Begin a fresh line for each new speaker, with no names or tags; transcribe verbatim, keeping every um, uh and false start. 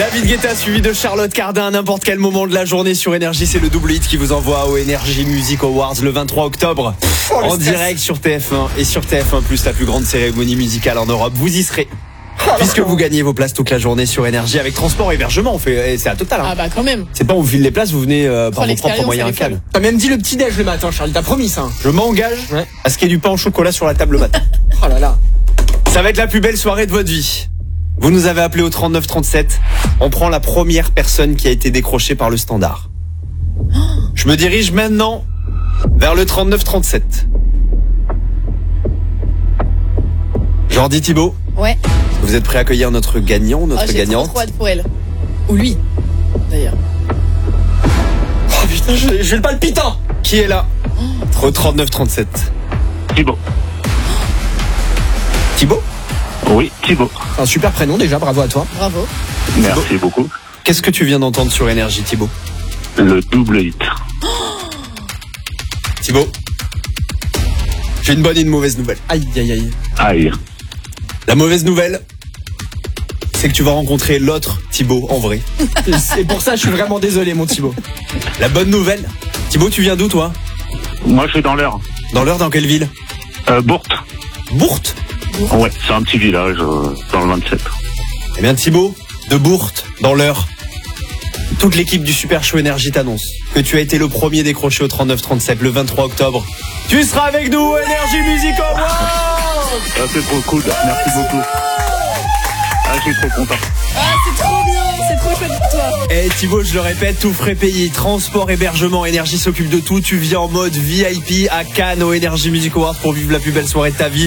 David Guetta suivi de Charlotte Cardin à n'importe quel moment de la journée sur Énergie. C'est le double hit qui vous envoie au Energy Music Awards le vingt-trois octobre. Oh, en direct sur T F un et sur T F un plus, la plus grande cérémonie musicale en Europe. Vous y serez. Puisque vous gagnez vos places toute la journée sur Énergie avec transport et hébergement, on fait, c'est à total. Hein.
Ah bah quand même.
C'est pas on vous file les places, vous venez euh, par
Oh,
vos propres moyens à Cannes.
T'as même dit le petit déj le matin, Charles. T'as promis ça.
Je m'engage
ouais.
à ce qu'il y ait du pain au chocolat sur la table le matin.
Oh là là.
Ça va être la plus belle soirée de votre vie. Vous nous avez appelé au trente-neuf trente-sept. On prend la première personne qui a été décrochée par le standard. Je me dirige maintenant vers le trente-neuf trente-sept. Jordi Thibaut.
Ouais.
Vous êtes prêt à accueillir notre gagnant, notre
oh, j'ai
gagnante?
trop hâte pour elle. Ou lui, d'ailleurs.
Oh putain, j'ai, j'ai le palpitant.
Qui est là? Oh, au trente-neuf trente-sept.
Thibaut.
Thibaut?
Oui, Thibaut.
Un super prénom déjà, bravo à toi.
Bravo.
Merci
Thibaut.
beaucoup.
Qu'est-ce que tu viens d'entendre sur Énergie, Thibaut?
Le double hit.
Thibaut, j'ai une bonne et une mauvaise nouvelle.
Aïe, aïe, aïe.
Aïe.
La mauvaise nouvelle, c'est que tu vas rencontrer l'autre Thibaut en vrai.
C'est pour ça que je suis vraiment désolé, mon Thibaut.
La bonne nouvelle, Thibaut, tu viens d'où toi?
Moi, je suis dans l'heure.
Dans l'heure, dans quelle ville?
Euh, Bourte.
Bourte?
Ouais, c'est un petit village euh, dans le vingt-sept.
Eh bien Thibaut, de Bourte, dans l'heure, toute l'équipe du Super Show Énergie t'annonce que tu as été le premier décroché au trente-neuf trente-sept le vingt-trois octobre. Tu seras avec nous au Energy Music Awards.
Ah, c'est trop cool, merci beaucoup. Ah, je suis trop content.
Ah, c'est trop bien, c'est trop chouette pour toi.
Eh Thibaut, je le répète, tout frais payé, transport, hébergement, Énergie s'occupe de tout. Tu viens en mode V I P à Cannes au Energy Music Awards pour vivre la plus belle soirée de ta vie.